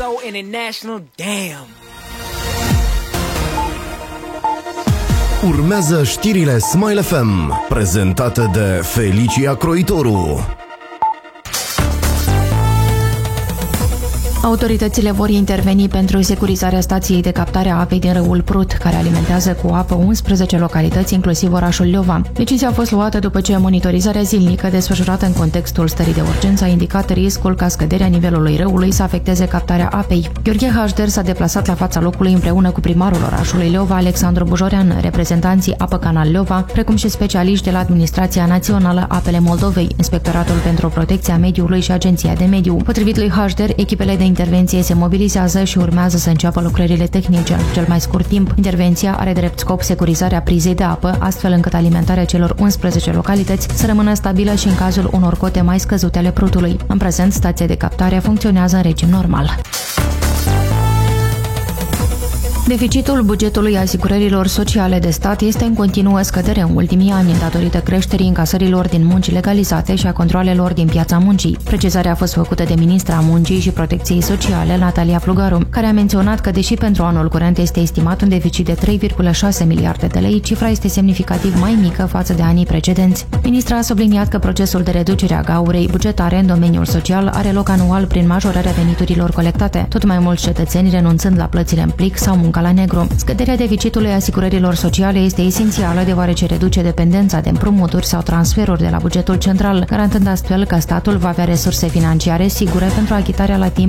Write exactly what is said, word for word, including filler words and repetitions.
so international, damn. Urmează știrile Smile F M, prezentate de Felicia Croitoru. Autoritățile vor interveni pentru securizarea stației de captare a apei din râul Prut, care alimentează cu apă unsprezece localități, inclusiv orașul Leova. Decizia a fost luată după ce monitorizarea zilnică desfășurată în contextul stării de urgență a indicat riscul ca scăderea nivelului râului să afecteze captarea apei. Gheorghe Hașder s-a deplasat la fața locului împreună cu primarul orașului Leova, Alexandru Bujorean, reprezentanții Apă Canal Leova, precum și specialiști de la Administrația Națională Apele Moldovei, Inspectoratul pentru Protecția Mediului și Agenția de Mediu. Potrivit lui Hașder, echipele de intervenție se mobilizează și urmează să înceapă lucrările tehnice. În cel mai scurt timp, intervenția are drept scop securizarea prizei de apă, astfel încât alimentarea celor unsprezece localități să rămână stabilă și în cazul unor cote mai scăzute ale Prutului. În prezent, stația de captare funcționează în regim normal. Deficitul bugetului asigurărilor sociale de stat este în continuă scădere în ultimii ani, datorită creșterii încasărilor din munci legalizate și a controalelor din piața muncii. Precizarea a fost făcută de ministra Muncii și Protecției Sociale, Natalia Plugaru, care a menționat că, deși pentru anul curent este estimat un deficit de trei virgulă șase miliarde de lei, cifra este semnificativ mai mică față de anii precedenți. Ministra a subliniat că procesul de reducere a gaurei bugetare în domeniul social are loc anual prin majorarea veniturilor colectate, tot mai mulți cetățeni renunțând la plățile în plic sau muncă la negru. Scăderea deficitului asigurărilor sociale este esențială, deoarece reduce dependența de împrumuturi sau transferuri de la bugetul central, garantând astfel că statul va avea resurse financiare sigure pentru achitarea la timp